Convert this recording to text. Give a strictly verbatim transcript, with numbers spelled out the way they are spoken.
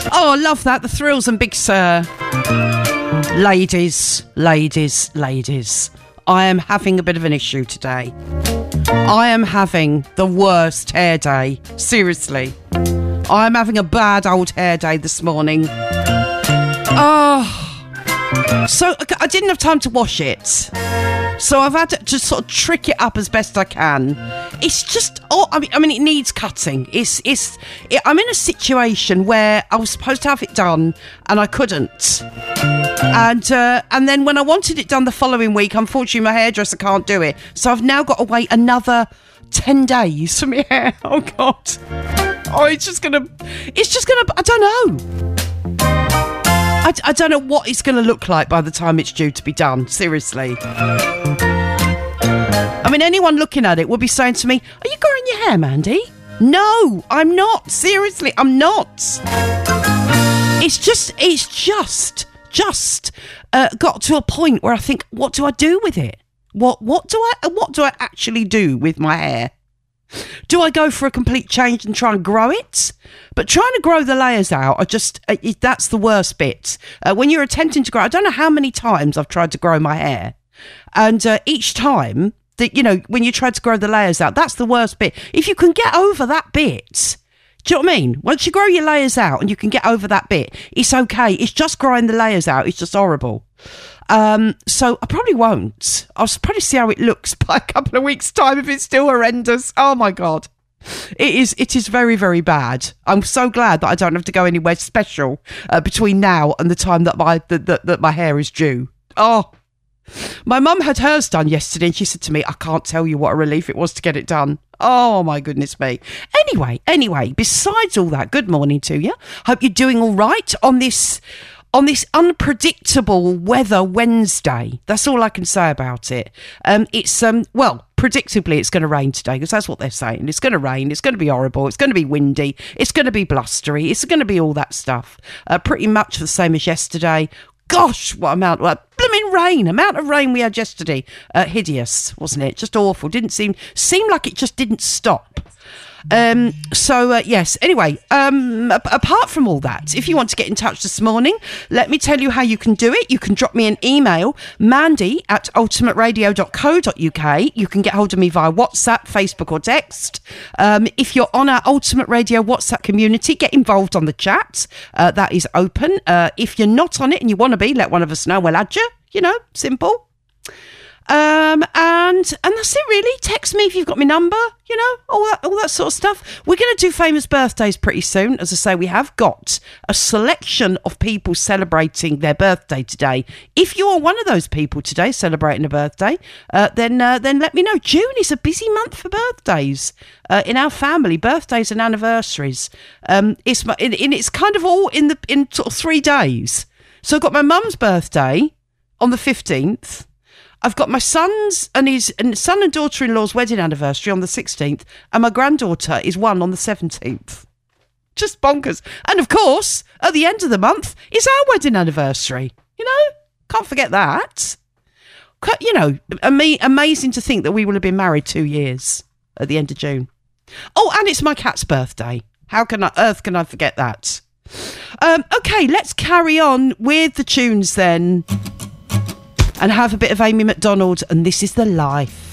Oh, I love that. The Thrills and Big Sur. Ladies, ladies, ladies. I am having a bit of an issue today. I am having the worst hair day. Seriously. I'm having a bad old hair day this morning. Oh. So I didn't have time to wash it. So I've had to just sort of trick it up as best I can. It's just, oh, I mean, I mean, it needs cutting. It's, it's. It, I'm in a situation where I was supposed to have it done and I couldn't. And uh, and then when I wanted it done the following week, unfortunately, my hairdresser can't do it. So I've now got to wait another ten days for my hair. Oh God. Oh, it's just gonna. It's just gonna. I don't know. I, I don't know what it's going to look like by the time it's due to be done. Seriously. I mean, anyone looking at it will be saying to me, "Are you growing your hair, Mandy?" No, I'm not. Seriously, I'm not. It's just, it's just, just uh, got to a point where I think, what do I do with it? What, what do I, what do I actually do with my hair? Do I go for a complete change and try and grow it? But trying to grow the layers out, I just uh, it, that's the worst bit. Uh, when you're attempting to grow, I don't know how many times I've tried to grow my hair, and uh, each time that you know when you try to grow the layers out, that's the worst bit. If you can get over that bit, do you know what I mean? Once you grow your layers out and you can get over that bit, it's okay. It's just growing the layers out. It's just horrible. Um, so I probably won't. I'll probably see how it looks by a couple of weeks' time if it's still horrendous. Oh my God. It is, it is very, very bad. I'm so glad that I don't have to go anywhere special uh, between now and the time that my, that, that, that my hair is due. Oh, my mum had hers done yesterday and she said to me, I can't tell you what a relief it was to get it done. Oh my goodness me. Anyway, anyway, besides all that, good morning to you. Hope you're doing all right on this... On this unpredictable weather Wednesday. That's all I can say about it. Um, it's, um, well, predictably it's going to rain today because that's what they're saying. It's going to rain. It's going to be horrible. It's going to be windy. It's going to be blustery. It's going to be all that stuff. Uh, pretty much the same as yesterday. Gosh, what amount, what blooming rain, amount of rain we had yesterday. Uh, hideous, wasn't it? Just awful. Didn't seem, seemed like it just didn't stop. Um, so, uh, yes, anyway, um, a- apart from all that, if you want to get in touch this morning, let me tell you how you can do it. You can drop me an email, mandy at ultimate radio dot co dot uk. You can get hold of me via WhatsApp, Facebook or text. Um, if you're on our Ultimate Radio WhatsApp community, get involved on the chat. Uh, that is open. Uh, if you're not on it and you want to be, let one of us know. We'll add you, you know, simple. Um, and, and that's it really. Text me if you've got my number, you know, all that, all that sort of stuff. We're going to do famous birthdays pretty soon. As I say, we have got a selection of people celebrating their birthday today. If you are one of those people today celebrating a birthday, uh, then, uh, then let me know. June is a busy month for birthdays, uh, in our family, birthdays and anniversaries. Um, it's, in, in, it's kind of all in the, in sort of three days. So I've got my mum's birthday on the fifteenth. I've got my son's and his and son and daughter-in-law's wedding anniversary on the sixteenth, and my granddaughter is one on the seventeenth. Just bonkers. And of course, at the end of the month is our wedding anniversary. You know, can't forget that. You know, ama- amazing to think that we will have been married two years at the end of June. Oh, and it's my cat's birthday. How can I, earth can I forget that? Um, okay, let's carry on with the tunes then. And have a bit of Amy McDonald, and This Is the Life.